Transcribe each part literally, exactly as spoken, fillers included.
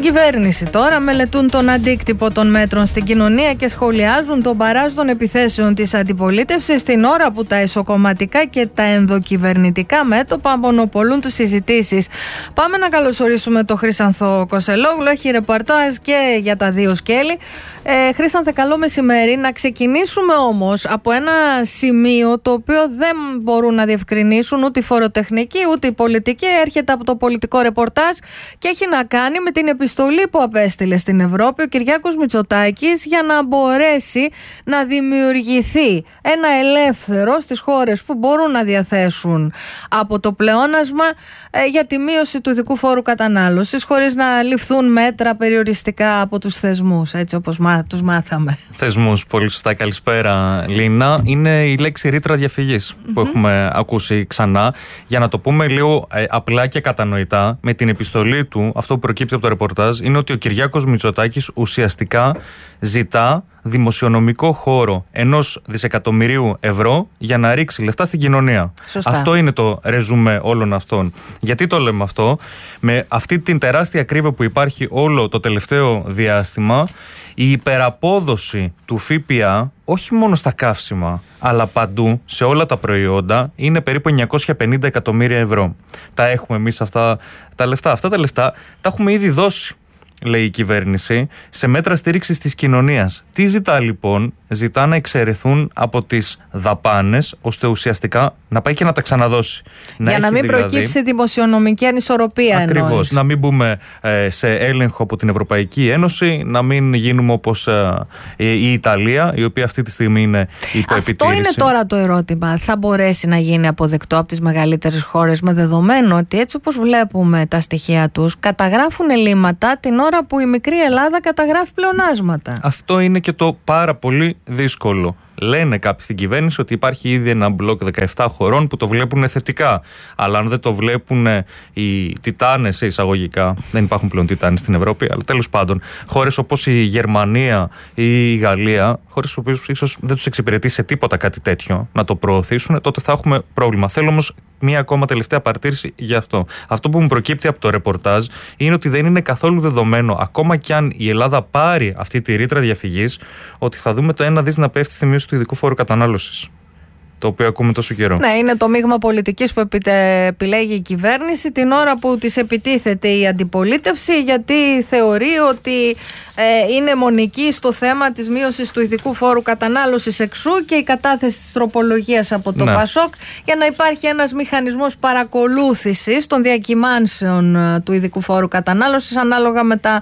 κυβέρνηση τώρα μελετούν τον αντίκτυπο των μέτρων στην κοινωνία και σχολιάζουν τον μπαράζ των επιθέσεων της αντιπολίτευσης την ώρα που τα εσωκομματικά και τα ενδοκυβερνητικά μέτωπα μονοπολούν τις συζητήσεις. Πάμε να καλωσορίσουμε τον Χρήσανθο Κοσελόγλου. Έχει ρεπορτάζ και για τα δύο σκέλη. Ε, Χρήσανθε, καλό μεσημέρι. Να ξεκινήσουμε όμως από ένα σημείο το οποίο δεν μπορούν να διευκρινίσουν ούτε οι φοροτεχνικοί ούτε οι πολιτικοί. Έρχεται από το πολιτικό ρεπορτάζ και έχει να κάνει με την επιστολή που απέστειλε στην Ευρώπη ο Κυριάκος Μητσοτάκης για να μπορέσει να δημιουργηθεί ένα ελεύθερο στις χώρες που μπορούν να διαθέσουν από το πλεόνασμα ε, για τη μείωση του ειδικού φόρου κατανάλωσης, χωρίς να ληφθούν μέτρα περιοριστικά από τους θεσμούς, έτσι όπως μά, τους μάθαμε. Θεσμούς, πολύ σωστά. Καλησπέρα, Λίνα. Είναι η λέξη ρήτρα διαφυγής mm-hmm. που έχουμε ακούσει ξανά. Για να το πούμε λίγο ε, απλά και κατανοητά, με την επιστολή του, αυτό που προκύπτει από το ρεπορτάζ είναι ότι ο Κυριάκος Μητσοτάκης ουσιαστικά ζητά δημοσιονομικό χώρο ενός δισεκατομμυρίου ευρώ για να ρίξει λεφτά στην κοινωνία. Σωστά. Αυτό είναι το ρεζουμέ όλων αυτών. Γιατί το λέμε αυτό? Με αυτή την τεράστια ακρίβεια που υπάρχει όλο το τελευταίο διάστημα, η υπεραπόδοση του ΦΠΑ, όχι μόνο στα καύσιμα, αλλά παντού, σε όλα τα προϊόντα, είναι περίπου εννιακόσια πενήντα εκατομμύρια ευρώ. Τα έχουμε εμείς αυτά τα λεφτά. Αυτά τα λεφτά τα έχουμε ήδη δώσει, λέει η κυβέρνηση, σε μέτρα στήριξης της κοινωνίας. Τι ζητά λοιπόν? Ζητά να εξαιρεθούν από τις δαπάνες, ώστε ουσιαστικά να πάει και να τα ξαναδώσει. Να για να μην δηλαδή προκύψει δημοσιονομική ανισορροπία. Ακριβώς. Εννοείς. Να μην μπούμε ε, σε έλεγχο από την Ευρωπαϊκή Ένωση, να μην γίνουμε όπως ε, η Ιταλία, η οποία αυτή τη στιγμή είναι υπό επιτήρηση. Αυτό είναι τώρα το ερώτημα. Θα μπορέσει να γίνει αποδεκτό από τις μεγαλύτερες χώρες, με δεδομένο ότι έτσι όπως βλέπουμε τα στοιχεία τους, καταγράφουν ελλείμματα την ώρα που η μικρή Ελλάδα καταγράφει πλεονάσματα. Αυτό είναι και το πάρα πολύ δύσκολο. Λένε κάποιοι στην κυβέρνηση ότι υπάρχει ήδη ένα μπλοκ δεκαεπτά χωρών που το βλέπουν θετικά. Αλλά αν δεν το βλέπουν οι τιτάνες, σε εισαγωγικά, δεν υπάρχουν πλέον τιτάνες στην Ευρώπη, αλλά τέλος πάντων, χώρες όπως η Γερμανία ή η Γαλλία, χώρες που ίσως δεν τους εξυπηρετεί σε τίποτα κάτι τέτοιο να το προωθήσουν, τότε θα έχουμε πρόβλημα. Θέλω όμως μία ακόμα τελευταία παρατήρηση γι' αυτό. Αυτό που μου προκύπτει από το ρεπορτάζ είναι ότι δεν είναι καθόλου δεδομένο, ακόμα κι αν η Ελλάδα πάρει αυτή τη ρήτρα διαφυγής, ότι θα δούμε το ένα δις να πέφτει στη μείωση του ειδικού φόρου κατανάλωσης, το οποίο ακούμε τόσο καιρό. Ναι, είναι το μείγμα πολιτικής που επιλέγει η κυβέρνηση την ώρα που της επιτίθεται η αντιπολίτευση, γιατί θεωρεί ότι ε, είναι μονική στο θέμα της μείωσης του ειδικού φόρου κατανάλωσης, εξού και η κατάθεση της τροπολογίας από το ναι. ΠΑΣΟΚ, για να υπάρχει ένας μηχανισμός παρακολούθησης των διακυμάνσεων του ειδικού φόρου κατανάλωσης ανάλογα με τα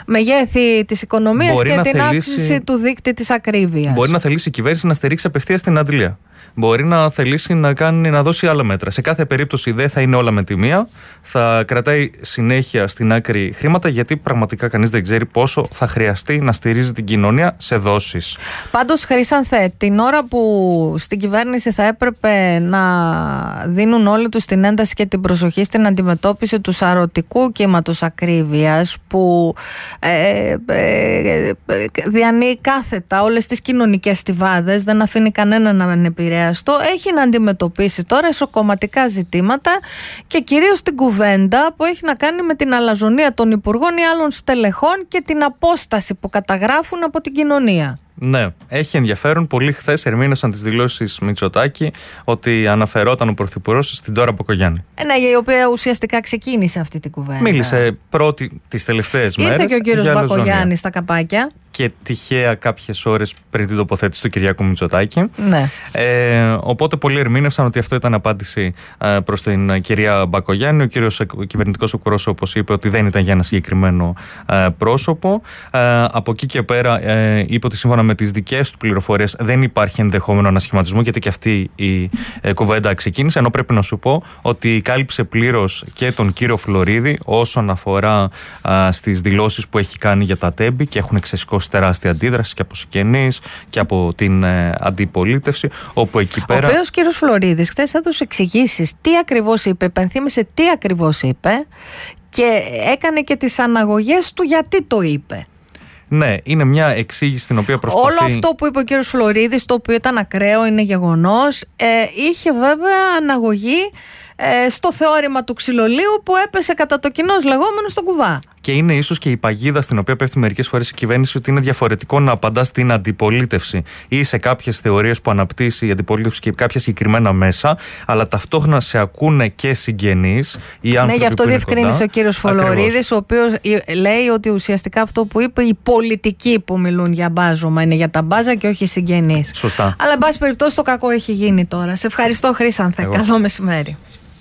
μεγέθη της οικονομίας και την θελήσει... αύξηση του δείκτη της ακρίβειας. Μπορεί να θελήσει η κυβέρνηση να στηρίξει απευθείας την αντλία. Μπορεί να θελήσει να, κάνει, να δώσει άλλα μέτρα. Σε κάθε περίπτωση δεν θα είναι όλα με τη μία. Θα κρατάει συνέχεια στην άκρη χρήματα, γιατί πραγματικά κανείς δεν ξέρει πόσο θα χρειαστεί να στηρίζει την κοινωνία σε δόσεις. Πάντως, Χρήσανθε, την ώρα που στην κυβέρνηση θα έπρεπε να δίνουν όλοι τους την ένταση και την προσοχή στην αντιμετώπιση του σαρωτικού κύματος ακρίβειας, που ε, ε, ε, διανύει κάθετα όλες τις κοινωνικές στιβάδες, δεν αφήνει κανένα να επηρεάσει. Έχει να αντιμετωπίσει τώρα εσωκομματικά ζητήματα και κυρίως την κουβέντα που έχει να κάνει με την αλαζονία των υπουργών ή άλλων στελεχών και την απόσταση που καταγράφουν από την κοινωνία. Ναι, έχει ενδιαφέρον. Πολλοί χθες ερμήνευσαν τις δηλώσεις Μητσοτάκη ότι αναφερόταν ο Πρωθυπουργός στην Ντόρα Μπακογιάννη. Ε, ναι, η οποία ουσιαστικά ξεκίνησε αυτή την κουβέντα. Μίλησε πρώτη τις τελευταίες μέρες. Ήρθε και ο κύριος Μπακογιάννης στα καπάκια. Και τυχαία κάποιες ώρες πριν την τοποθέτηση του Κυριάκου Μητσοτάκη. Ναι. Ε, οπότε πολλοί ερμήνευσαν ότι αυτό ήταν απάντηση ε, προς την κυρία Μπακογιάννη. Ο κύριος κυβερνητικός εκπρόσωπος είπε ότι δεν ήταν για ένα συγκεκριμένο ε, πρόσωπο. Ε, από εκεί και πέρα ε, είπε ότι σύμφωνα με τις δικές του πληροφορίες δεν υπάρχει ενδεχόμενο ανασχηματισμό, γιατί και αυτή η ε, κουβέντα ξεκίνησε. Ενώ πρέπει να σου πω ότι κάλυψε πλήρως και τον κύριο Φλωρίδη όσον αφορά ε, στις δηλώσεις που έχει κάνει για τα τέμπη, και έχουν ξεσηκώσει τεράστια αντίδραση και από συγγενείς και από την ε, αντιπολίτευση, όπου εκεί πέρα... Ο οποίος κύριος Φλωρίδης χθες θα τους εξηγήσεις τι ακριβώς είπε, επενθύμησε τι ακριβώς είπε και έκανε και τις αναγωγές του γιατί το είπε. Ναι, είναι μια εξήγηση την οποία προσπαθεί... Όλο αυτό που είπε ο κύριος Φλωρίδης, το οποίο ήταν ακραίο, είναι γεγονός, ε, είχε βέβαια αναγωγή ε, στο θεώρημα του ξυλολίου που έπεσε κατά το κοινώς λεγόμενο στον κουβά. Και είναι ίσως και η παγίδα στην οποία πέφτει μερικές φορές η κυβέρνηση, ότι είναι διαφορετικό να απαντά στην αντιπολίτευση ή σε κάποιες θεωρίες που αναπτύσσει η αντιπολίτευση και κάποια συγκεκριμένα μέσα, αλλά ταυτόχρονα σε ακούνε και συγγενείς ή άνθρωποι. Ναι, γι' αυτό που διευκρίνησε ο κύριος Φολωρίδης, ο οποίος λέει ότι ουσιαστικά αυτό που είπε, οι πολιτικοί που μιλούν για μπάζωμα είναι για τα μπάζα και όχι οι συγγενείς. Σωστά. Αλλά εν πάση περιπτώσει το κακό έχει γίνει τώρα. Σε ευχαριστώ, Χρήσανθε. Καλό μεσημέρι.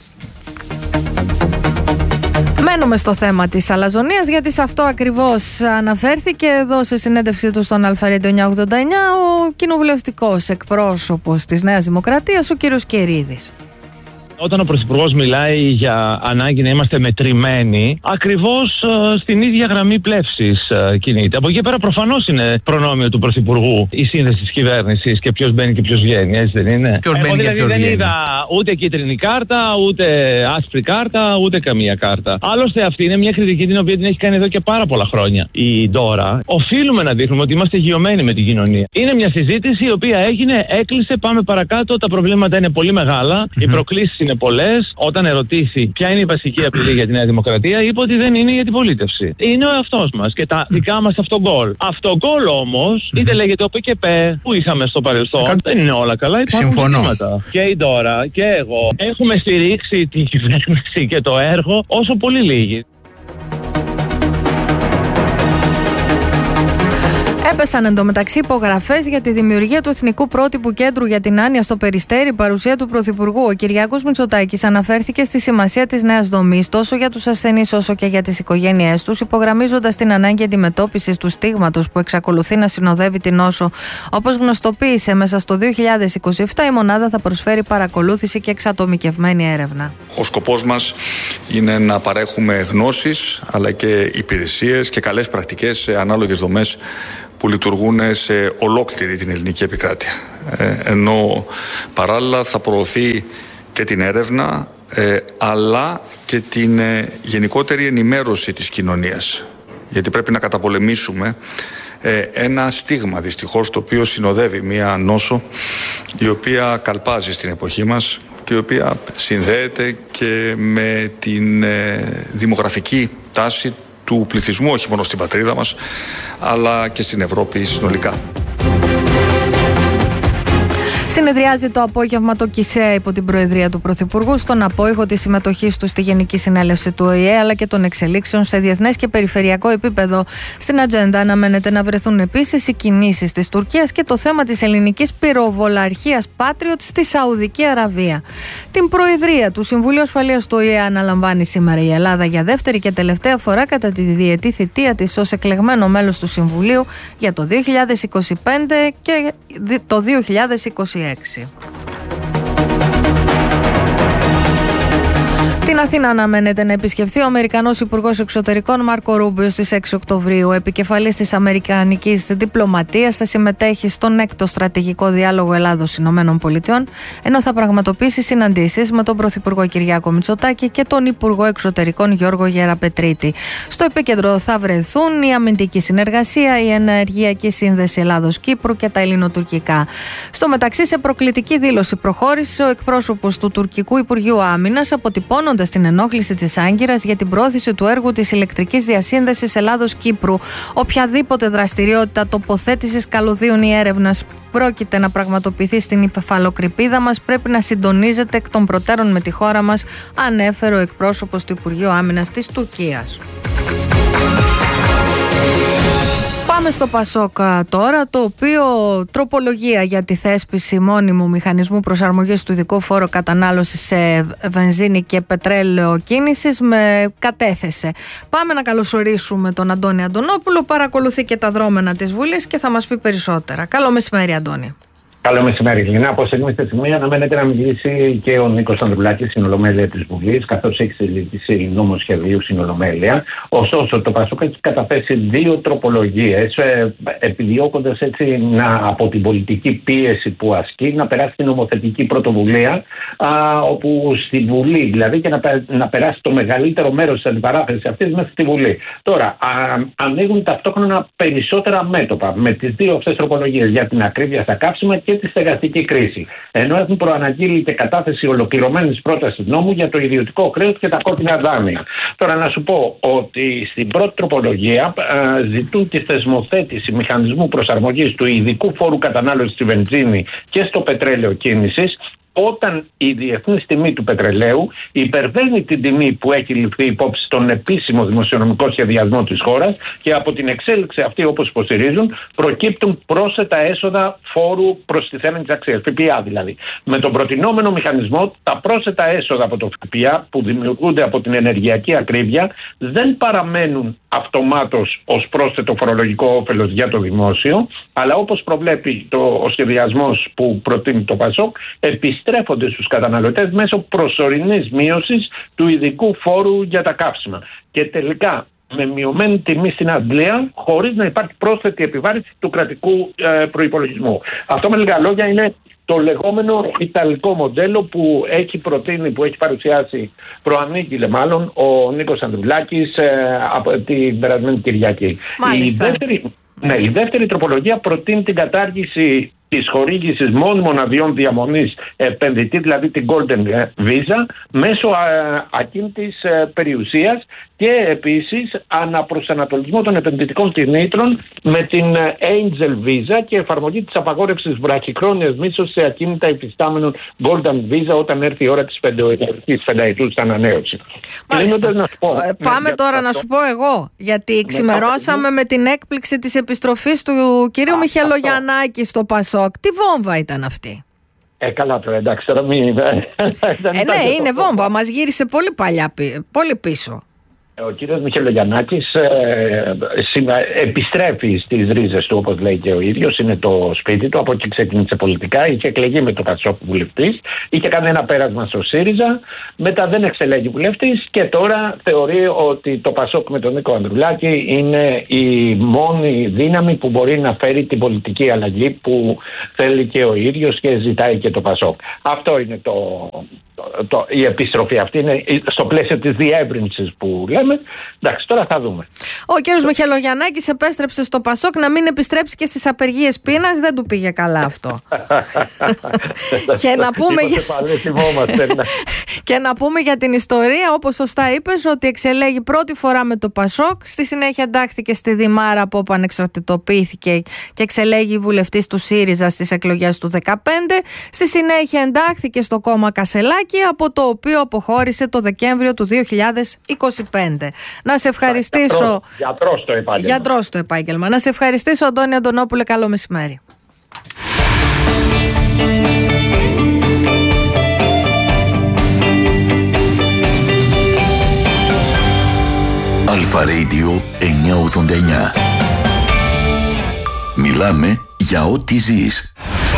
Μένουμε στο θέμα της αλαζονίας, γιατί σε αυτό ακριβώς αναφέρθηκε εδώ σε συνέντευξή του στον Αλφα Radio εννιακόσια ογδόντα εννιά ο κοινοβουλευτικός εκπρόσωπος της Νέας Δημοκρατίας, ο κύριος Κερίδης. Όταν ο Πρωθυπουργός μιλάει για ανάγκη να είμαστε μετρημένοι, ακριβώς ε, στην ίδια γραμμή πλεύσης ε, κινείται. Από εκεί πέρα προφανώς είναι προνόμιο του Πρωθυπουργού η σύνδεση της κυβέρνησης και ποιος μπαίνει και ποιος βγαίνει, έτσι δεν είναι? Ποιος Εγώ μπαίνει δηλαδή και ποιος δεν βγαίνει. είδα ούτε κίτρινη κάρτα, ούτε άσπρη κάρτα, ούτε καμία κάρτα. Άλλωστε αυτή είναι μια κριτική την οποία την έχει κάνει εδώ και πάρα πολλά χρόνια η Ντόρα. Οφείλουμε να δείχνουμε ότι είμαστε γειωμένοι με την κοινωνία. Είναι μια συζήτηση η οποία έγινε, έκλεισε, πάμε παρακάτω, τα προβλήματα είναι πολύ μεγάλα, mm-hmm. οι προκλήσεις είναι πολλές. Όταν ερωτήθη ποια είναι η βασική απειλή για τη Νέα Δημοκρατία, είπε ότι δεν είναι η αντιπολίτευση. Είναι ο εαυτός μας και τα δικά μας αυτογκόλ. Αυτογκόλ όμως, είτε λέγεται ο ΠΚΠ που είχαμε στο παρελθόν, Κα... δεν είναι όλα καλά. Υπάρχουν ζητήματα. Και η Ντόρα και εγώ έχουμε στηρίξει την κυβέρνηση και το έργο όσο πολύ λίγοι. Έπεσαν εντωμεταξύ υπογραφές για τη δημιουργία του Εθνικού Πρότυπου Κέντρου για την Άνοια στο Περιστέρι, παρουσία του Πρωθυπουργού. Ο Κυριάκος Μητσοτάκης αναφέρθηκε στη σημασία της νέας δομής τόσο για τους ασθενείς όσο και για τις οικογένειές τους, υπογραμμίζοντας την ανάγκη αντιμετώπισης του στίγματος που εξακολουθεί να συνοδεύει την νόσο. Όπως γνωστοποίησε, μέσα στο δύο χιλιάδες είκοσι επτά η μονάδα θα προσφέρει παρακολούθηση και εξατομικευμένη έρευνα. Ο σκοπός μας είναι να παρέχουμε γνώσεις αλλά και υπηρεσίες και καλές πρακτικές σε ανάλογες δομές που λειτουργούν σε ολόκληρη την ελληνική επικράτεια. Ε, ενώ παράλληλα θα προωθεί και την έρευνα ε, αλλά και την ε, γενικότερη ενημέρωση της κοινωνίας. Γιατί πρέπει να καταπολεμήσουμε ε, ένα στίγμα δυστυχώς το οποίο συνοδεύει μία νόσο η οποία καλπάζει στην εποχή μας και η οποία συνδέεται και με την ε, δημογραφική τάση του πληθυσμού, όχι μόνο στην πατρίδα μας, αλλά και στην Ευρώπη συνολικά. Συνεδριάζει το απόγευμα το ΚΙΣΕΑ υπό την Προεδρία του Πρωθυπουργού στον απόϊχο της συμμετοχής του στη Γενική Συνέλευση του Ο Η Ε αλλά και των εξελίξεων σε διεθνές και περιφερειακό επίπεδο. Στην ατζέντα αναμένεται να βρεθούν επίσης οι κινήσεις της Τουρκίας και το θέμα της ελληνικής πυροβολαρχίας Patriot στη Σαουδική Αραβία. Την Προεδρία του Συμβουλίου Ασφαλείας του Ο Η Ε αναλαμβάνει σήμερα η Ελλάδα για δεύτερη και τελευταία φορά κατά τη διετή θητεία της ως εκλεγμένο μέλος του Συμβουλίου για το δύο χιλιάδες είκοσι πέντε και το δύο χιλιάδες είκοσι έξι. Στην Αθήνα αναμένεται να επισκεφθεί ο Αμερικανός Υπουργός Εξωτερικών Μάρκο Ρούμπιο στις έξι Οκτωβρίου. Ο επικεφαλής της Αμερικανικής Διπλωματίας θα συμμετέχει στον έκτο στρατηγικό διάλογο Ελλάδος-Ηνωμένων Πολιτειών, ενώ θα πραγματοποιήσει συναντήσεις με τον Πρωθυπουργό Κυριάκο Μητσοτάκη και τον Υπουργό Εξωτερικών Γιώργο Γεραπετρίτη. Στο επίκεντρο θα βρεθούν η αμυντική συνεργασία, η ενεργειακή σύνδεση Ελλάδος-Κύπρου και τα ελληνοτουρκικά. Στο μεταξύ, σε προκλητική δήλωση προχώρησε ο εκπρόσωπος του τουρκικού Υπουργείου Άμυνας, αποτυπώνοντας την ενόχληση της Άγκυρας για την πρόθεση του έργου της ηλεκτρικής διασύνδεσης Ελλάδος-Κύπρου. Οποιαδήποτε δραστηριότητα τοποθέτησης καλωδίων ή έρευνας πρόκειται να πραγματοποιηθεί στην υφαλοκρηπίδα μας πρέπει να συντονίζεται εκ των προτέρων με τη χώρα μας, ανέφερε ο εκπρόσωπος του Υπουργείου Άμυνας της Τουρκίας. Πάμε στο ΠΑΣΟΚ τώρα, το οποίο τροπολογία για τη θέσπιση μόνιμου μηχανισμού προσαρμογής του ειδικού φόρου κατανάλωσης σε βενζίνη και πετρέλαιο κίνησης με κατέθεσε. Πάμε να καλωσορίσουμε τον Αντώνη Αντωνόπουλο, παρακολουθεί και τα δρόμενα της Βουλής και θα μας πει περισσότερα. Καλό μεσημέρι, Αντώνη. Καλό μεσημέρι, Λινά. Από στιγμή στη στιγμή αναμένεται να μιλήσει και ο Νίκος Ανδρουλάκης στην Ολομέλεια της Βουλής, καθώς έχει συζητήσει νομοσχεδίου στην Ολομέλεια. Ωστόσο, το ΠΑΣΟΚ έχει καταθέσει δύο τροπολογίες, ε, επιδιώκοντας έτσι να, από την πολιτική πίεση που ασκεί να περάσει την νομοθετική πρωτοβουλία, α, όπου στη Βουλή, δηλαδή, και να, να περάσει το μεγαλύτερο μέρος της αντιπαράθεσης αυτής μέσα στη Βουλή. Τώρα, α, ανοίγουν ταυτόχρονα περισσότερα μέτωπα με τις δύο αυτές τροπολογίες για την ακρίβεια στα καύσιμα και και τη στεγαστική κρίση. Ενώ έχουν προαναγγείλει και κατάθεση ολοκληρωμένης πρότασης νόμου για το ιδιωτικό χρέος και τα κόκκινα δάνεια. Τώρα να σου πω ότι στην πρώτη τροπολογία α, ζητούν τη θεσμοθέτηση μηχανισμού προσαρμογής του ειδικού φόρου κατανάλωσης στη βενζίνη και στο πετρέλαιο κίνησης, όταν η διεθνής τιμή του πετρελαίου υπερβαίνει την τιμή που έχει ληφθεί υπόψη στον επίσημο δημοσιονομικό σχεδιασμό της χώρας, και από την εξέλιξη αυτή, όπως υποστηρίζουν, προκύπτουν πρόσθετα έσοδα φόρου προστιθέμενης αξίας, ΦΠΑ δηλαδή. Με τον προτινόμενο μηχανισμό, τα πρόσθετα έσοδα από το ΦΠΑ που δημιουργούνται από την ενεργειακή ακρίβεια δεν παραμένουν αυτομάτως ως πρόσθετο φορολογικό όφελος για το δημόσιο, αλλά όπως προβλέπει το, ο σχεδιασμός που προτείνει το ΠΑΣΟΚ, επιστρέφονται στους καταναλωτές μέσω προσωρινής μείωσης του ειδικού φόρου για τα καύσιμα. Και τελικά με μειωμένη τιμή στην Αγγλία, χωρίς να υπάρχει πρόσθετη επιβάρυνση του κρατικού ε, προϋπολογισμού. Αυτό με λίγα λόγια είναι το λεγόμενο ιταλικό μοντέλο που έχει προτείνει, που έχει παρουσιάσει, προανήγγειλε μάλλον, ο Νίκος Ανδρουλάκης ε, από την περασμένη Κυριακή. Η δεύτερη, ναι, η δεύτερη τροπολογία προτείνει την κατάργηση της χορήγησης μόνιμων αδειών διαμονής επενδυτή, δηλαδή την Golden Visa, μέσω ακίνητης περιουσίας, και επίσης αναπροσανατολισμό των επενδυτικών κινήτρων με την Angel Visa και εφαρμογή της απαγόρευσης βραχυχρόνιας μίσθωσης σε ακίνητα υφιστάμενων Golden Visa όταν έρθει η ώρα της πενταετούς ανανέωσης. Μάλιστα. Πω, Πάμε ναι, τώρα να σου πω εγώ, γιατί ξημερώσαμε με την έκπληξη της επιστροφής του κυρίου Μιχελογιαννάκη στο ΠΑΣΟΚ. Τι βόμβα ήταν αυτή? Ε, καλά τώρα, εντάξει, τώρα μην... ε, ναι, είναι βόμβα, μας γύρισε πολύ παλιά, πολύ πίσω. Ο κύριος Μιχελογιαννάκης ε, ε, επιστρέφει στις ρίζες του, όπως λέει και ο ίδιος, είναι το σπίτι του, από εκεί ξεκίνησε πολιτικά, είχε εκλεγεί με το ΠΑΣΟΚ βουλευτής, είχε κάνει ένα πέρασμα στο ΣΥΡΙΖΑ, μετά δεν εξελέγει βουλευτής και τώρα θεωρεί ότι το ΠΑΣΟΚ με τον Νίκο Ανδρουλάκη είναι η μόνη δύναμη που μπορεί να φέρει την πολιτική αλλαγή που θέλει και ο ίδιος και ζητάει και το ΠΑΣΟΚ. Αυτό είναι το... Το, η επιστροφή αυτή είναι στο πλαίσιο της διεύρυνσης που λέμε. Εντάξει, τώρα θα δούμε. Ο κύριος Μιχελογιαννάκης επέστρεψε στο ΠΑΣΟΚ να μην επιστρέψει και στις απεργίες πείνας. Δεν του πήγε καλά αυτό. Και να πούμε για... και να πούμε για την ιστορία, όπως σωστά είπες, ότι εξελέγει πρώτη φορά με το ΠΑΣΟΚ. Στη συνέχεια εντάχθηκε στη Δημάρα από όπου ανεξαρτητοποιήθηκε και εξελέγει βουλευτής του ΣΥΡΙΖΑ στις εκλογές του δεκαπέντε. Στη συνέχεια εντάχθηκε στο κόμμα Κασελάκη, από το οποίο αποχώρησε το Δεκέμβριο του δύο χιλιάδες είκοσι πέντε. Να σε ευχαριστήσω. Γιατρός το επάγγελμα. Γιατρός το επάγγελμα. Να σε ευχαριστήσω, Αντώνη Αντωνόπουλε. Καλό μεσημέρι. Αλφα Radio εννιακόσια ογδόντα εννιά. Μιλάμε για ό,τι ζεις.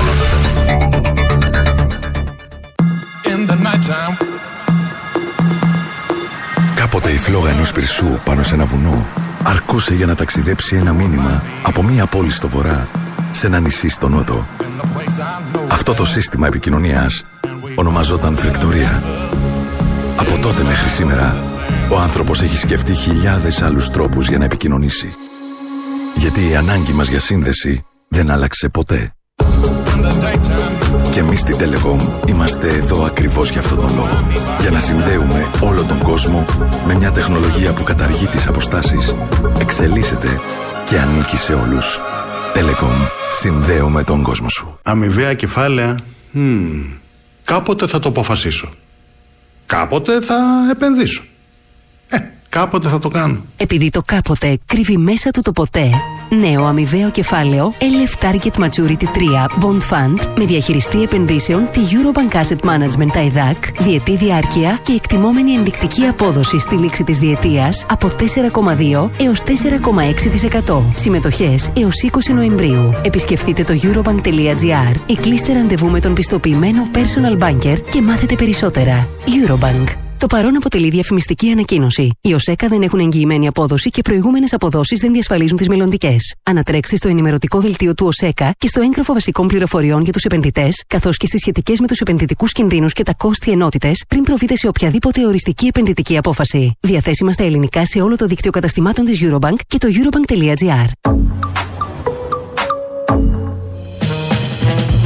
Κάποτε η φλόγα ενός πυρσού πάνω σε ένα βουνό αρκούσε για να ταξιδέψει ένα μήνυμα από μία πόλη στο βορρά σε ένα νησί στο νότο. Αυτό το σύστημα επικοινωνίας ονομαζόταν φρεκτορία. Από τότε μέχρι σήμερα ο άνθρωπος έχει σκεφτεί χιλιάδες άλλους τρόπους για να επικοινωνήσει. Γιατί η ανάγκη μας για σύνδεση δεν άλλαξε ποτέ. Και εμείς στην Telecom είμαστε εδώ ακριβώς για αυτόν τον λόγο. Για να συνδέουμε όλο τον κόσμο με μια τεχνολογία που καταργεί τις αποστάσεις, εξελίσσεται και ανήκει σε όλους. Telecom. Συνδέουμε τον κόσμο σου. Αμοιβαία κεφάλαια. Hmm. Κάποτε θα το αποφασίσω. Κάποτε θα επενδύσω. Ε, κάποτε θα το κάνω. Επειδή το κάποτε κρύβει μέσα του το ποτέ, νέο αμοιβαίο κεφάλαιο ελ εφ Target Maturity τρία Bond Fund με διαχειριστή επενδύσεων τη Eurobank Asset Management άι ντι έι σι, διετή διάρκεια και εκτιμόμενη ενδεικτική απόδοση στη λήξη της διετίας από τέσσερα κόμμα δύο έως τέσσερα κόμμα έξι τοις εκατό. Συμμετοχές έως είκοσι Νοεμβρίου. Επισκεφτείτε το eurobank τελεία gr ή κλείστε ραντεβού με τον πιστοποιημένο personal banker και μάθετε περισσότερα. Eurobank. Το παρόν αποτελεί διαφημιστική ανακοίνωση. Οι ΟΣΕΚΑ δεν έχουν εγγυημένη απόδοση και προηγούμενες αποδόσεις δεν διασφαλίζουν τις μελλοντικές. Ανατρέξτε στο ενημερωτικό δελτίο του ΟΣΕΚΑ και στο έγγραφο βασικών πληροφοριών για τους επενδυτές, καθώς και στις σχετικές με τους επενδυτικούς κινδύνους και τα κόστη ενότητες, πριν προβείτε σε οποιαδήποτε οριστική επενδυτική απόφαση. Διαθέσιμα στα ελληνικά σε όλο το δίκτυο καταστημάτων της Eurobank και το eurobank τελεία gr.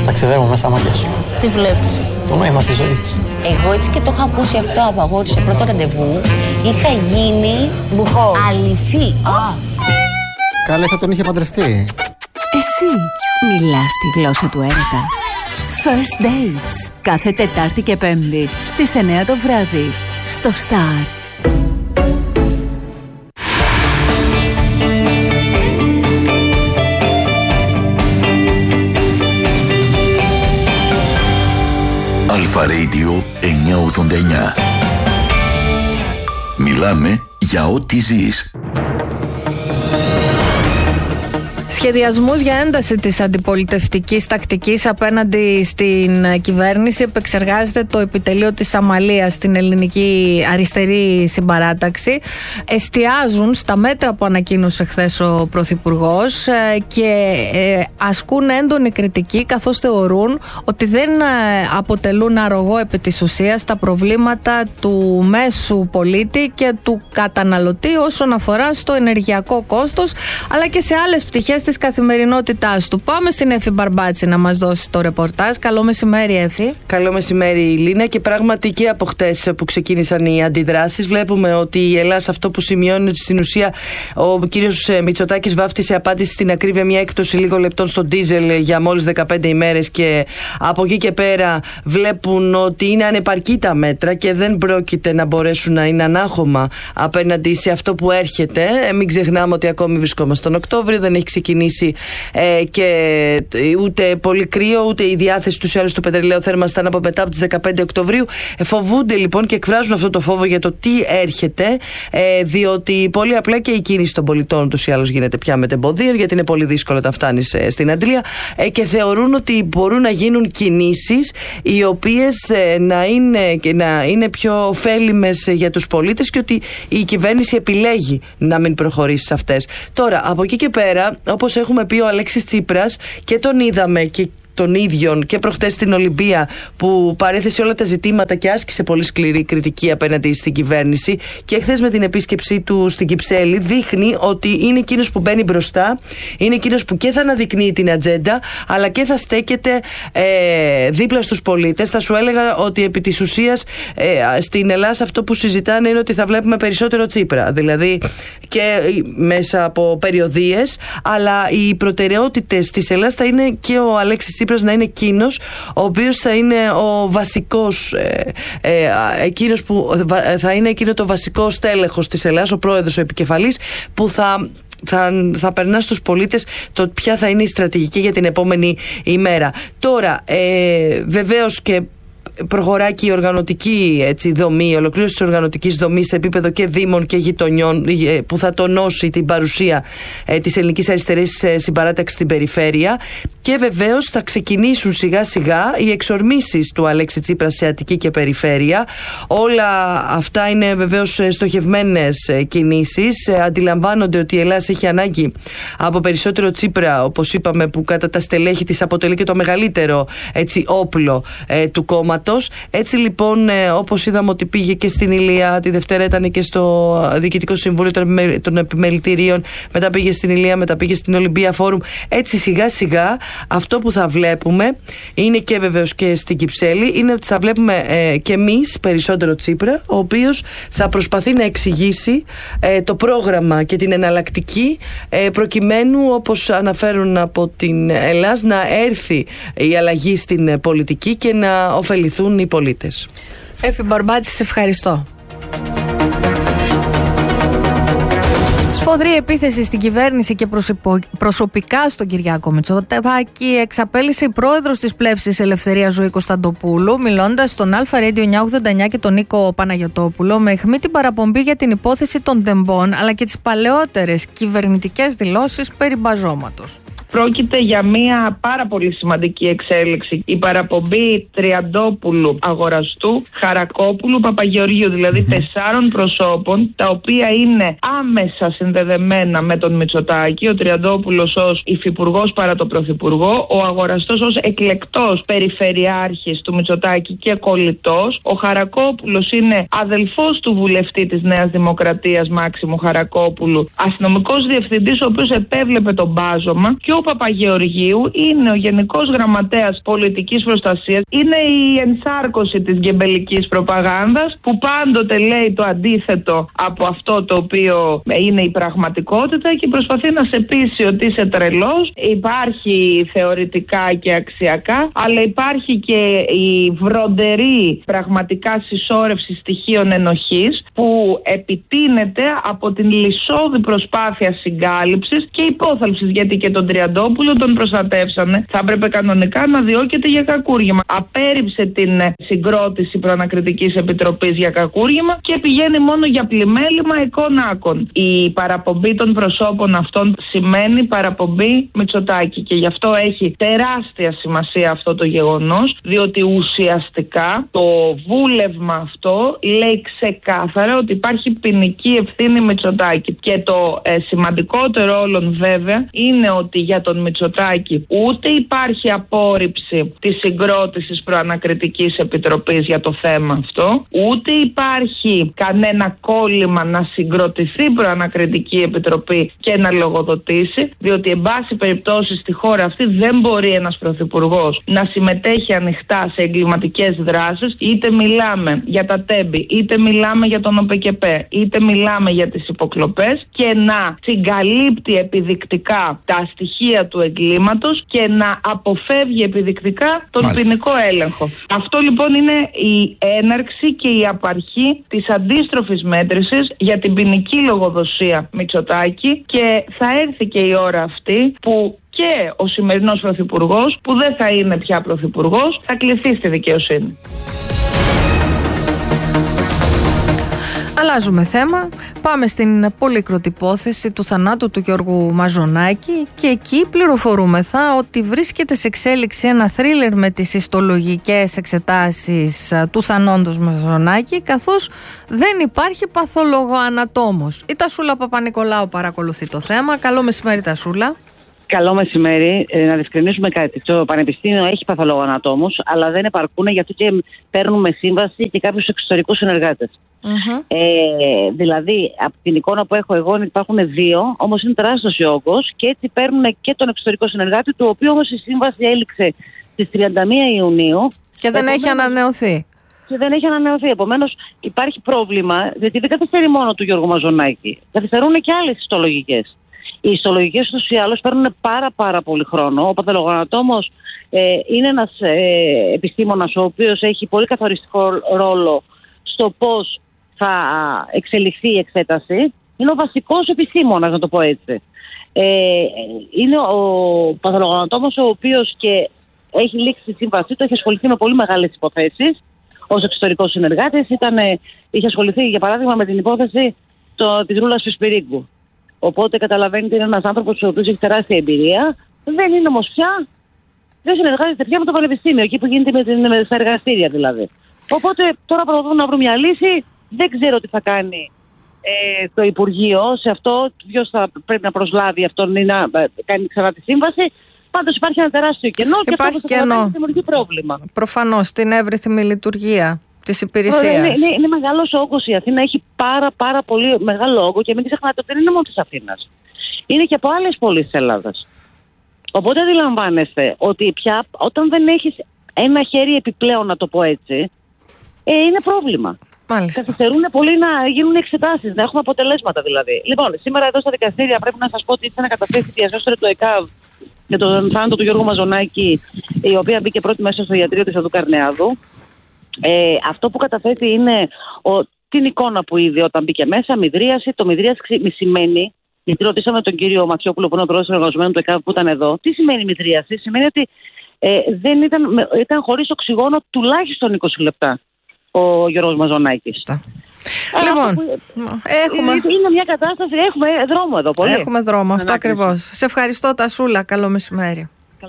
Ταξιδεύω μέσα στα μάτια σου. Τι βλέπεις? Το νόημα της ζωής. Εγώ έτσι και το είχα ακούσει αυτό από αγόρι σε πρώτο ραντεβού. Είχα γίνει μπουχός. Αληθή. Α. Καλέ, θα τον είχε παντρευτεί. Εσύ μιλάς τη γλώσσα του έρωτα. First Dates. Κάθε Τετάρτη και Πέμπτη στις εννιά το βράδυ στο Star. Αλφα Radio εννιακόσια ογδόντα εννιά. Μιλάμε για ό,τι ζεις. Σχεδιασμούς για ένταση της αντιπολιτευτικής τακτικής απέναντι στην κυβέρνηση επεξεργάζεται το επιτελείο της Αμαλίας στην ελληνική αριστερή συμπαράταξη. Εστιάζουν στα μέτρα που ανακοίνωσε χθες ο Πρωθυπουργός και ασκούν έντονη κριτική, καθώς θεωρούν ότι δεν αποτελούν αρρωγό επί της ουσίας τα προβλήματα του μέσου πολίτη και του καταναλωτή όσον αφορά στο ενεργειακό κόστος, αλλά και σε άλλες πτυχές της καθημερινότητάς του. Πάμε στην Εφη Μπαρμπάτση να μας δώσει το ρεπορτάζ. Καλό μεσημέρι, Εφη. Καλό μεσημέρι, Λίνα. Και πράγματι και από χτες που ξεκίνησαν οι αντιδράσεις, βλέπουμε ότι η Ελλάδα αυτό που σημειώνει ότι στην ουσία ο κύριος Μητσοτάκης βάφτισε απάντηση στην ακρίβεια μια έκπτωση λίγων λεπτών στο ντίζελ για μόλις δεκαπέντε ημέρες, και από εκεί και πέρα βλέπουν ότι είναι ανεπαρκή τα μέτρα και δεν πρόκειται να μπορέσουν να είναι ανάχωμα απέναντι σε αυτό που έρχεται. Ε, μην ξεχνάμε ότι ακόμη βρισκόμαστε τον Οκτώβριο, δεν έχει ξεκινήσει ε, και ούτε πολύ κρύο, ούτε η διάθεση του άλλου του πετρελαίου θέρμανση ήταν από μετά από τις δεκαπέντε Οκτωβρίου. Ε, φοβούνται λοιπόν και εκφράζουν αυτό το φόβο για το τι έρχεται, ε, διότι πολύ απλά και η κίνηση των πολιτών τους ή άλλως γίνεται πια μετεμποδίων, γιατί είναι πολύ δύσκολο να φτάνεις ε, στην αντλία, ε, και θεωρούν ότι μπορούν να γίνουν κινήσεις οι οποίες ε, να, είναι, να είναι πιο ωφέλιμες για τους πολίτες και ότι η κυβέρνηση επιλέγει να μην προχωρήσει σε αυτές. Τώρα, από εκεί και πέρα, όπως έχουμε πει, ο Αλέξης Τσίπρας, και τον είδαμε και των ίδιων και προχτές στην Ολυμπία, που παρέθεσε όλα τα ζητήματα και άσκησε πολύ σκληρή κριτική απέναντι στην κυβέρνηση, και χθες με την επίσκεψή του στην Κυψέλη δείχνει ότι είναι εκείνος που μπαίνει μπροστά, είναι εκείνος που και θα αναδεικνύει την ατζέντα, αλλά και θα στέκεται ε, δίπλα στους πολίτες. Θα σου έλεγα ότι επί της ουσίας ε, στην Ελλάδα αυτό που συζητάνε είναι ότι θα βλέπουμε περισσότερο Τσίπρα, δηλαδή και μέσα από περιοδίες, αλλά οι προτεραιότητες της Ελλάδας θα είναι και ο Αλέξης Τσίπρας να είναι εκείνος ο οποίος θα είναι ο βασικός ε, ε, εκείνος που θα είναι εκείνο το βασικό στέλεχος της Ελλάδας, ο πρόεδρος, ο επικεφαλής, που θα Θα, θα περνά στους πολίτες το ποια θα είναι η στρατηγική για την επόμενη ημέρα. Τώρα, ε, βεβαίως και προχωράει και η οργανωτική έτσι, δομή, η ολοκλήρωση της οργανωτικής δομής σε επίπεδο και δήμων και γειτονιών, που θα τονώσει την παρουσία ε, της ελληνικής αριστερής ε, συμπαράταξης στην περιφέρεια, και βεβαίως θα ξεκινήσουν σιγά σιγά οι εξορμήσεις του Αλέξη Τσίπρα σε Αττική και περιφέρεια. Όλα αυτά είναι βεβαίως στοχευμένες ε, κινήσεις. Ε, αντιλαμβάνονται ότι η Ελλάδα έχει ανάγκη από περισσότερο Τσίπρα, όπως είπαμε, που κατά τα στελέχη της αποτελεί και το μεγαλύτερο έτσι, όπλο ε, του κόμματος. Έτσι λοιπόν, ε, όπως είδαμε ότι πήγε και στην Ηλία, τη Δευτέρα ήταν και στο Διοικητικό Συμβούλιο των Επιμελητηρίων, μετά πήγε στην Ηλία, μετά πήγε στην Ολυμπία Φόρουμ. Έτσι σιγά σιγά αυτό που θα βλέπουμε είναι, και βεβαίως και στην Κυψέλη, είναι ότι θα βλέπουμε ε, και εμείς περισσότερο Τσίπρα, ο οποίος θα προσπαθεί να εξηγήσει ε, το πρόγραμμα και την εναλλακτική, ε, προκειμένου, όπως αναφέρουν από την Ελλάδα, να έρθει η αλλαγή στην πολιτική και να ωφεληθούν οι πολίτες. Εφη Μπαρμπάτση, σε ευχαριστώ. Σφοδρή επίθεση στην κυβέρνηση και προσωπικά στον Κυριάκο Μητσοτάκη εξαπέλυσε η πρόεδρος της Πλεύσης Ελευθερία Ζωή Κωνσταντοπούλου, μιλώντας στον Αλφα Radio εννιακόσια ογδόντα εννιά και τον Νίκο Παναγιωτόπουλο, με αιχμή την παραπομπή για την υπόθεση των τεμπών, αλλά και τις παλαιότερες κυβερνητικές δηλώσεις περί μπαζώματος. Πρόκειται για μια πάρα πολύ σημαντική εξέλιξη. Η παραπομπή Τριαντόπουλου αγοραστού, Χαρακόπουλου, Παπαγεωργίου, δηλαδή mm-hmm. τεσσάρων προσώπων, τα οποία είναι άμεσα συνδεδεμένα με τον Μητσοτάκη. Ο Τριαντόπουλος ως υφυπουργός παρά το πρωθυπουργό, ο αγοραστός ως εκλεκτός περιφερειάρχης του Μητσοτάκη και κολλητός. Ο Χαρακόπουλος είναι αδελφός του βουλευτή της Νέας Δημοκρατίας Μάξιμου Χαρακόπουλου, αστυνομικός διευθυντής, ο οποίος επέβλεπε το μπάζωμα, και ο Παπαγεωργίου είναι ο Γενικός Γραμματέας Πολιτικής Προστασίας, είναι η ενσάρκωση της γκεμπελικής προπαγάνδας που πάντοτε λέει το αντίθετο από αυτό το οποίο είναι η πραγματικότητα και προσπαθεί να σε πείσει ότι είσαι τρελός. Υπάρχει θεωρητικά και αξιακά, αλλά υπάρχει και η βροντερή πραγματικά συσσόρευση στοιχείων ενοχής που επιτείνεται από την λυσόδη προσπάθεια συγκάλυψης και υπόθαλψης, γιατί και τον Τριαντόπουλο τον προστατεύσανε. Θα έπρεπε κανονικά να διώκεται για κακούργημα. Απέρριψε την συγκρότηση προανακριτικής επιτροπής για κακούργημα και πηγαίνει μόνο για πλημέλημα εικόνάκων. Η παραπομπή των προσώπων αυτών σημαίνει παραπομπή Μητσοτάκη και γι' αυτό έχει τεράστια σημασία αυτό το γεγονός, διότι ουσιαστικά το βούλευμα αυτό λέει ξεκάθαρα ότι υπάρχει ποινική ευθύνη Μητσοτάκη. Και το ε, σημαντικότερο όλων βέβαια είναι ότι για τον Μητσοτάκη ούτε υπάρχει απόρριψη της συγκρότησης προανακριτικής επιτροπής για το θέμα αυτό, ούτε υπάρχει κανένα κόλλημα να συγκροτηθεί προανακριτική επιτροπή και να λογοδοτήσει, διότι εν πάση περιπτώσει στη χώρα αυτή δεν μπορεί ένας πρωθυπουργός να συμμετέχει ανοιχτά σε εγκληματικές δράσεις, είτε μιλάμε για τα τέμπη, είτε μιλάμε για τον ΟΠΕΚΕΠΕ, είτε μιλάμε για τις υποκλοπές, και να συγκαλύπτει επιδεικτικά τα στοιχεία του εγκλήματος και να αποφεύγει επιδεικτικά τον Μάλιστα. ποινικό έλεγχο. Αυτό λοιπόν είναι η έναρξη και η απαρχή της αντίστροφης μέτρησης για την ποινική λογοδοσία Μητσοτάκη, και θα έρθει και η ώρα αυτή που και ο σημερινός πρωθυπουργός, που δεν θα είναι πια πρωθυπουργός, θα κληθεί στη δικαιοσύνη. Αλλάζουμε θέμα. Πάμε στην πολύκροτη υπόθεση του θανάτου του Γιώργου Μαζονάκη και εκεί πληροφορούμεθα ότι βρίσκεται σε εξέλιξη ένα θρίλερ με τις ιστολογικές εξετάσεις του θανόντος Μαζονάκη, καθώς δεν υπάρχει παθολογοανατόμος. Η Τασούλα Παπα-Νικολάου παρακολουθεί το θέμα. Καλό μεσημέρι, Τασούλα. Καλό μεσημέρι. Ε, να διευκρινίσουμε κάτι. Το Πανεπιστήμιο έχει παθολογοανατόμους, αλλά δεν επαρκούν, γι' αυτό και παίρνουμε σύμβαση και κάποιους εξωτερικούς συνεργάτες. Mm-hmm. Ε, δηλαδή, από την εικόνα που έχω εγώ, υπάρχουν δύο, όμως είναι τεράστιος ο όγκος και έτσι παίρνουν και τον εξωτερικό συνεργάτη, του οποίου όμως η σύμβαση έληξε στις τριάντα μία Ιουνίου. Και δεν έχει ανανεωθεί. Και δεν έχει ανανεωθεί. Επομένως, υπάρχει πρόβλημα, γιατί δεν καθυστερεί μόνο του Γιώργου Μαζονάκη. Καθυστερούν και άλλες ιστολογικές. Οι ιστολογικές ούτως ή άλλως παίρνουν πάρα πάρα πολύ χρόνο. Ο παθολογοανατόμος ε, είναι ένας ε, επιστήμονας ο οποίος έχει πολύ καθοριστικό ρόλο στο πώς θα εξελιχθεί η εξέταση. Είναι ο βασικός επιστήμονας, να το πω έτσι. Ε, είναι ο παθολογοανατόμος ο οποίος και έχει λήξει τη σύμβασή του, έχει ασχοληθεί με πολύ μεγάλες υποθέσεις ως εξωτερικός συνεργάτης. Ήταν, είχε ασχοληθεί για παράδειγμα με την υπόθεση το, της Ρούλας Φυσπυρίγκου. Οπότε καταλαβαίνετε, είναι ένας άνθρωπος ο οποίος έχει τεράστια εμπειρία. Δεν είναι όμως πια, δεν συνεργάζεται πια με το Πανεπιστήμιο, εκεί που γίνεται με, την, με στα εργαστήρια δηλαδή. Οπότε τώρα προσπαθούν να βρουν μια λύση. Δεν ξέρω τι θα κάνει ε, το Υπουργείο σε αυτό. Ποιος θα πρέπει να προσλάβει αυτόν ή να ε, κάνει ξανά τη σύμβαση. Πάντως υπάρχει ένα τεράστιο κενό και υπάρχει αυτό θα δημιουργεί πρόβλημα. Προφανώς, την εύρυθμη λειτουργία της υπηρεσίας. Είναι, είναι, είναι μεγάλος όγκος. Η Αθήνα έχει πάρα πάρα πολύ μεγάλο όγκο και μην ξεχνάτε ότι δεν είναι μόνο της Αθήνας. Είναι και από άλλες πόλεις της Ελλάδας. Οπότε αντιλαμβάνεστε ότι πια όταν δεν έχεις ένα χέρι επιπλέον, να το πω έτσι, ε, είναι πρόβλημα. Μάλιστα. Καθυστερούν πολύ να γίνουν εξετάσεις, να έχουμε αποτελέσματα δηλαδή. Λοιπόν, σήμερα εδώ στα δικαστήρια πρέπει να σας πω ότι ήρθε να καταθέσει διαζώστρια του ΕΚΑΒ για τον θάνατο του Γιώργου Μαζονάκη, η οποία μπήκε πρώτη μέσα στο ιατρείο της Αδού Καρνεάδου. Ε, αυτό που καταθέτει είναι ο, την εικόνα που είδε όταν μπήκε μέσα, μηδρίαση. Το μηδρίαση σημαίνει, γιατί ρωτήσαμε τον κύριο Ματσιόπουλο, που είναι ο πρόεδρος των εργαζομένων του ΕΚΑΒ που ήταν εδώ, τι σημαίνει μηδρίαση? Σημαίνει ότι ε, δεν ήταν, ήταν χωρίς οξυγόνο τουλάχιστον είκοσι λεπτά ο Γιώργος Μαζονάκης. Λοιπόν, που, έχουμε... είναι μια κατάσταση, έχουμε δρόμο εδώ πολύ. Έχουμε δρόμο, αυτό ακριβώς. Σε ευχαριστώ, Τασούλα, καλό μεσημέρι. Καλό.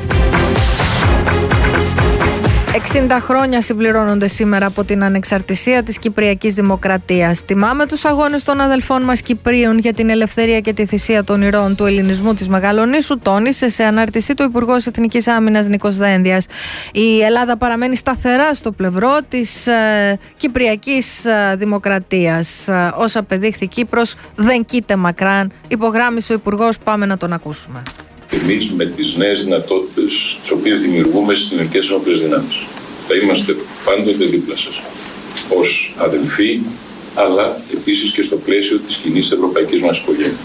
εξήντα χρόνια συμπληρώνονται σήμερα από την ανεξαρτησία της Κυπριακής Δημοκρατίας. Τιμάμε τους αγώνες των αδελφών μας Κυπρίων για την ελευθερία και τη θυσία των ηρώων του ελληνισμού της Μεγαλονήσου, τόνισε σε ανάρτησή του Υπουργός Εθνικής Άμυνας Νίκος Δένδιας. Η Ελλάδα παραμένει σταθερά στο πλευρό της ε, Κυπριακής ε, Δημοκρατίας. Ε, όσα απεδείχθη Κύπρος δεν κοίται μακράν, υπογράμμισε ο Υπουργός. Πάμε να τον ακούσουμε. Εμείς με τις νέες δυνατότητες τις οποίες δημιουργούμε στις ελληνικές ενόπλες δυνάμεις θα είμαστε πάντοτε δίπλα σας ως αδελφοί, αλλά επίσης και στο πλαίσιο της κοινής ευρωπαϊκής μας οικογένειας.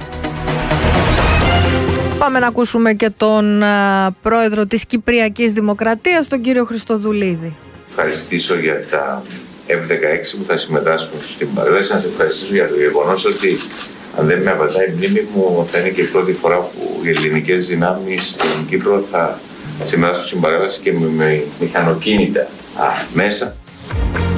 Πάμε να ακούσουμε και τον α, πρόεδρο της Κυπριακής Δημοκρατίας, τον κύριο Χριστοδουλίδη. Ευχαριστήσω για τα εφ δεκαέξι που θα συμμετάσχουν στην παρέλαση. Να σε ευχαριστήσω για το γεγονός ότι, αν δεν με απατάει η μνήμη μου, θα είναι και η πρώτη φορά που οι ελληνικές δυνάμεις στην Κύπρο θα συμμετάσχουν στην παρέλαση και με, με μηχανοκίνητα α, μέσα.